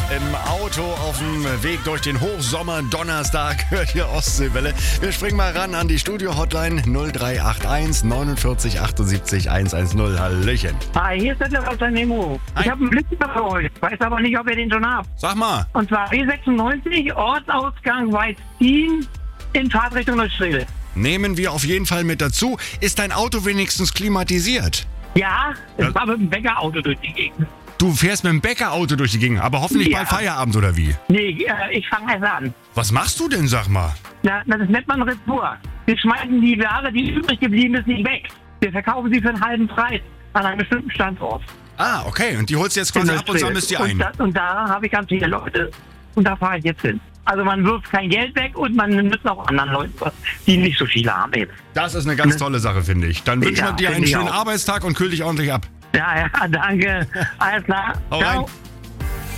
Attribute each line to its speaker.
Speaker 1: Im Auto auf dem Weg durch den Hochsommer Donnerstag hört ihr Ostseewelle. Wir springen mal ran an die Studio-Hotline 0381 49 78 110. Hallöchen.
Speaker 2: Hi, hier ist der aus der Nemo.
Speaker 1: Hi.
Speaker 2: Ich habe einen Blitzer für euch. Weiß aber nicht, ob ihr den schon habt.
Speaker 1: Sag mal.
Speaker 2: Und zwar B96, Ortsausgang Weißdien in Fahrtrichtung Neustrelitz.
Speaker 1: Nehmen wir auf jeden Fall mit dazu. Ist dein Auto wenigstens klimatisiert?
Speaker 2: Ja,
Speaker 1: Ja.
Speaker 2: ich war mit dem Bäckerauto durch die Gegend.
Speaker 1: Du fährst mit dem Bäckerauto durch die Gegend, aber hoffentlich
Speaker 2: Ja.
Speaker 1: bald Feierabend oder wie?
Speaker 2: Nee, ich fange erst an.
Speaker 1: Was machst du denn, sag mal?
Speaker 2: Na, das nennt man Retour. Wir schmeißen die Ware, die übrig geblieben ist, nicht weg. Wir verkaufen sie für einen halben Preis an einem bestimmten Standort.
Speaker 1: Ah, okay. Und die holst du jetzt quasi ab und sammelst die ein.
Speaker 2: Und da habe ich ganz viele Leute. Und da fahre ich jetzt hin. Also man wirft kein Geld weg und man nützt auch anderen Leuten was, die nicht so viele haben eben.
Speaker 1: Das ist eine ganz tolle Sache, finde ich. Dann wünschen wir
Speaker 2: Ja,
Speaker 1: dir einen
Speaker 2: finde ich
Speaker 1: schönen
Speaker 2: auch.
Speaker 1: Arbeitstag und kühl dich ordentlich ab.
Speaker 2: Ja, danke. Alles klar.
Speaker 1: Hau
Speaker 2: Ciao.
Speaker 1: rein.